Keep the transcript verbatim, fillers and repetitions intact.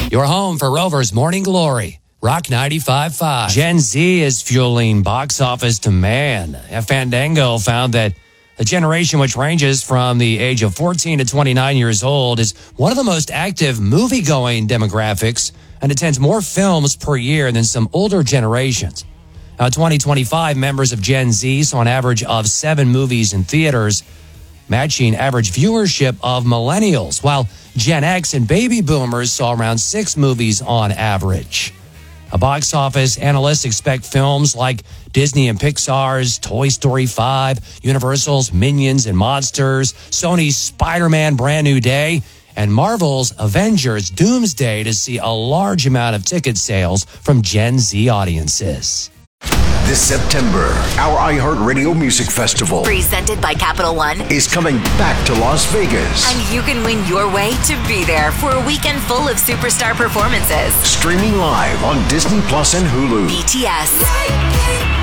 Your home for Rover's Morning Glory, Rock ninety-five point five. Gen Z is fueling box office demand. Fandango found that a generation which ranges from the age of fourteen to twenty-nine years old is one of the most active movie-going demographics and attends more films per year than some older generations. Now, twenty twenty-five members of Gen Z saw an average of seven movies in theaters, matching average viewership of millennials, while Gen X and baby boomers saw around six movies on average. A box office analysts expect films like Disney and Pixar's Toy Story five, Universal's Minions and Monsters, Sony's Spider-Man Brand New Day, and Marvel's Avengers Doomsday to see a large amount of ticket sales from Gen Z audiences. This September, our iHeartRadio Music Festival, presented by Capital One, is coming back to Las Vegas. And you can win your way to be there for a weekend full of superstar performances. Streaming live on Disney Plus and Hulu. B T S,